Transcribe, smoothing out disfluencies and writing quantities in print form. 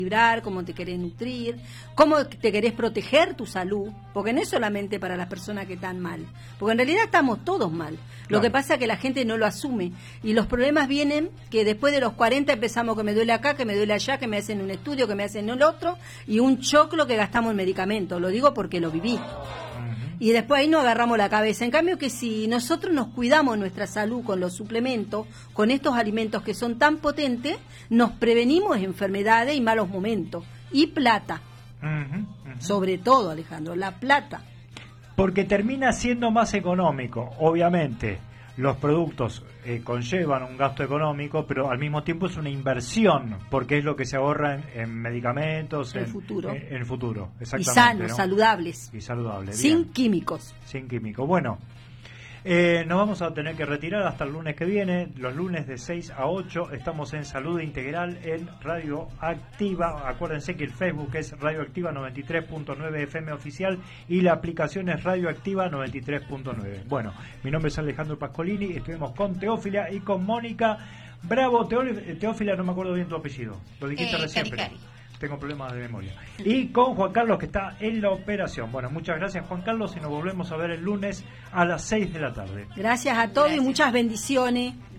equilibrar, cómo te querés nutrir, cómo te querés proteger tu salud, porque no es solamente para las personas que están mal, porque en realidad estamos todos mal. Lo que pasa es que la gente no lo asume y los problemas vienen que después de los 40 empezamos que me duele acá, que me duele allá, que me hacen un estudio, que me hacen el otro y un choclo que gastamos en medicamentos. Lo digo porque lo viví. Y después ahí nos agarramos la cabeza. En cambio que si nosotros nos cuidamos nuestra salud con los suplementos, con estos alimentos que son tan potentes, nos prevenimos enfermedades y malos momentos. Y plata. Sobre todo, Alejandro, la plata. Porque termina siendo más económico, obviamente. Los productos conllevan un gasto económico, pero al mismo tiempo es una inversión, porque es lo que se ahorra en medicamentos, en el futuro. Exactamente, y sanos, ¿no? Saludables. Y saludables. Sin químicos. Sin químicos. Bueno, nos vamos a tener que retirar hasta el lunes que viene. Los lunes de 6 a 8 estamos en Salud Integral en Radio Activa. Acuérdense que el Facebook es Radio Activa 93.9 FM oficial y la aplicación es Radio Activa 93.9. Bueno, mi nombre es Alejandro Pascolini, estuvimos con Teófila y con Mónica Bravo. Teófila, no me acuerdo bien tu apellido, lo dijiste recién, pero tengo problemas de memoria. Y con Juan Carlos, que está en la operación. Bueno, muchas gracias, Juan Carlos, y nos volvemos a ver el lunes a las 6 de la tarde. Gracias a todos y muchas bendiciones.